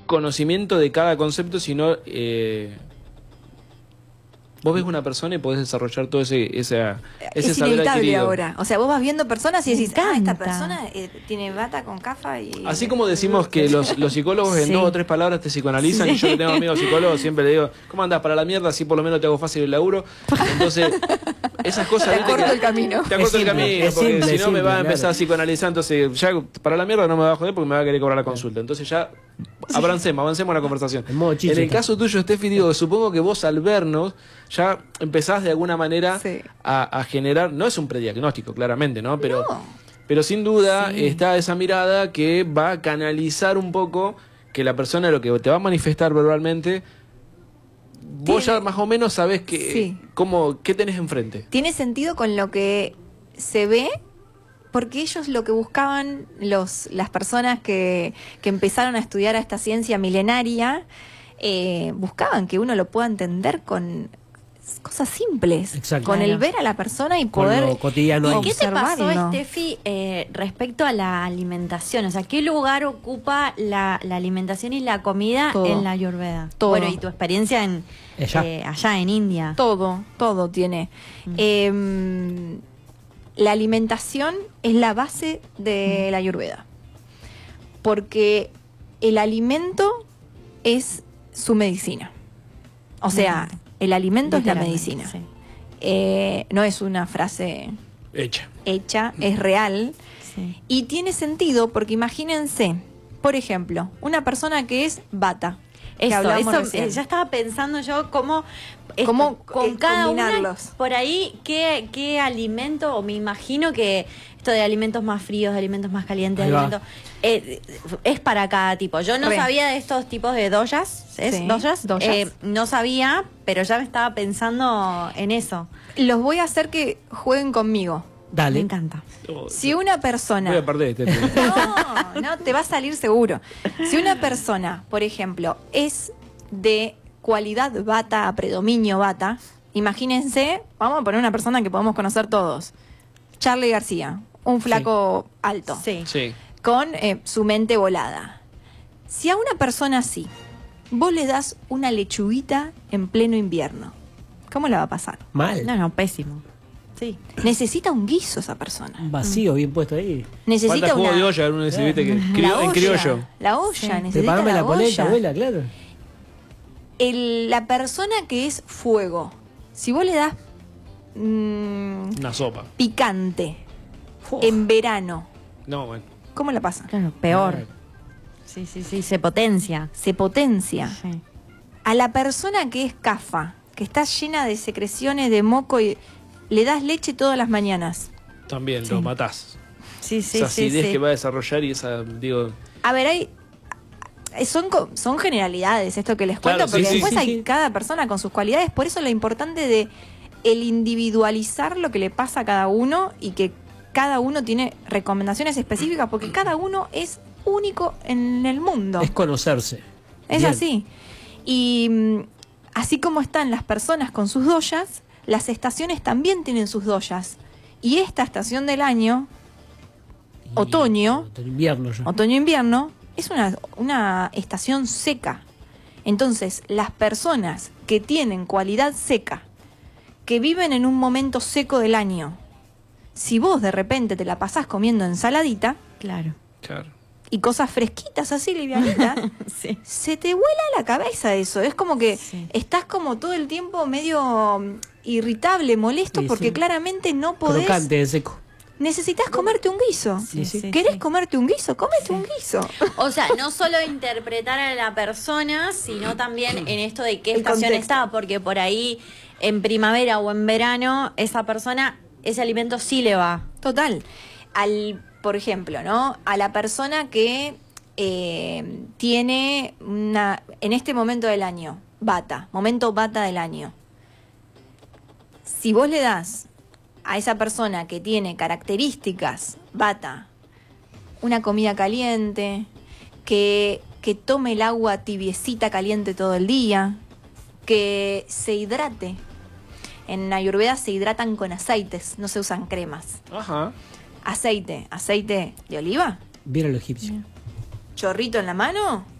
conocimiento de cada concepto, sino vos ves una persona y podés desarrollar todo ese saber inevitable adquirido. ahora. O sea, vos vas viendo personas y decís, encanta. esta persona tiene bata con cafa y... Así como decimos que los psicólogos en 2 o 3 palabras te psicoanalizan, y yo que tengo amigos psicólogos siempre le digo, ¿cómo andás para la mierda? Así por lo menos te hago fácil el laburo. Entonces, esas cosas... Te acorto el camino. Te acorto el camino, porque si no me va a empezar claro. a psicoanalizar. Entonces, ya para la mierda no me va a joder porque me va a querer cobrar la consulta. Entonces ya avancemos la conversación. En modo chiche, En el está. caso tuyo, Steffi, digo, supongo que vos al vernos ya empezás de alguna manera Sí. a generar, no es un prediagnóstico claramente, ¿no? Pero, No. pero sin duda Sí. está esa mirada que va a canalizar un poco que la persona lo que te va a manifestar verbalmente, vos ya más o menos sabés que, Sí. qué tenés enfrente. Tiene sentido con lo que se ve, porque ellos lo que buscaban, las personas que empezaron a estudiar a esta ciencia milenaria, buscaban que uno lo pueda entender con cosas simples, Exacto. con el Claro. ver a la persona y Con poder lo cotidiano ahí. ¿Y qué te pasó, observarlo. Steffi, respecto a la alimentación? O sea, ¿qué lugar ocupa la alimentación y la comida Todo. en la Ayurveda? Todo. Bueno, y tu experiencia allá en India. Todo tiene. La alimentación es la base de la Ayurveda, porque el alimento es su medicina. O sea, el alimento es la Literalmente, medicina. sí. No es una frase Hecha. hecha, es real. Sí. Y tiene sentido porque imagínense, por ejemplo, una persona que es bata. que hablamos recién. Ya estaba pensando yo cómo Cómo, cada una combinarlos. por ahí qué alimento, o me imagino que esto de alimentos más fríos, de alimentos más calientes, Ahí de va. alimentos, es para cada tipo. Yo no Re. sabía de estos tipos de doyas, ¿es? Sí, ¿Doyas? doyas. No sabía, pero ya me estaba pensando en eso. Los voy a hacer que jueguen conmigo. Dale. Me encanta. Si una persona... Voy a perder este. No, te va a salir seguro. Si una persona, por ejemplo, es de cualidad bata, a predominio bata, imagínense, vamos a poner una persona que podemos conocer todos. Charly García, un flaco alto, Sí. Sí. con su mente volada. Si a una persona así, vos le das una lechuguita en pleno invierno, ¿cómo la va a pasar? Mal. No, pésimo. Sí. Necesita un guiso esa persona. Un vacío bien puesto ahí. Necesita Falta jugo una... de olla, uno dice, viste, que La en olla, criollo. La olla, Sí. necesita Preparame la la polenta, olla. abuela, claro. La persona que es fuego, si vos le das Una sopa. picante Uf. en verano, No, bueno. ¿cómo la pasa? Claro, peor. Sí, se potencia. Se potencia. Sí. A la persona que es cafa, que está llena de secreciones de moco y le das leche todas las mañanas. También lo matás. Sí, Esa acidez que va a desarrollar y esa, digo... A ver, son generalidades esto que les Claro, cuento, porque sí, sí, después sí, hay sí. cada persona con sus cualidades, por eso lo importante de el individualizar lo que le pasa a cada uno y que cada uno tiene recomendaciones específicas, porque cada uno es único en el mundo. Es conocerse. Es Bien. así. Y así como están las personas con sus doyas, las estaciones también tienen sus doyas. Y esta estación del año, otoño, Invierno ya. otoño-invierno, es una estación seca. Entonces, las personas que tienen cualidad seca, que viven en un momento seco del año, si vos de repente te la pasás comiendo ensaladita Claro. Claro. y cosas fresquitas así, livianitas, Sí. se te vuela la cabeza eso. Es como que Sí. estás como todo el tiempo medio irritable, molesto, Sí, porque sí. claramente no podés... Crocante de seco. Necesitas comerte un guiso. Sí, sí. ¿Querés sí. comerte un guiso? Cómete un guiso. O sea, no solo interpretar a la persona, sino también en esto de qué El estación contexto. está, porque por ahí en primavera o en verano esa persona, ese alimento sí le va. Total. Por ejemplo, ¿no? A la persona que tiene en este momento del año, momento bata del año. Si vos le das a esa persona que tiene características bata, una comida caliente, que tome el agua tibiecita caliente todo el día, que se hidrate. En Ayurveda se hidratan con aceites, no se usan cremas. Ajá. Aceite de oliva, Viera lo egipcio. chorrito en la mano,